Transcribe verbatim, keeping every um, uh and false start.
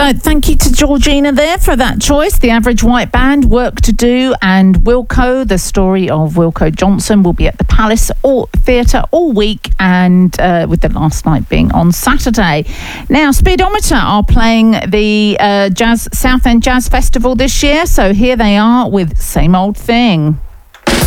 So thank you to Georgina there for that choice. The Average White Band, Work to Do, and Wilco. The story of Wilco Johnson will be at the Palace Theatre all week, and uh, with the last night being on Saturday. Now, Speedometer are playing the uh, Jazz Southend Jazz Festival this year, so here they are with Same Old Thing.